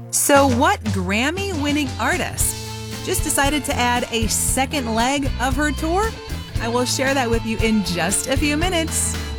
So, what Grammy winning artist just decided to add a second leg of her tour? I will share that with you in just a few minutes.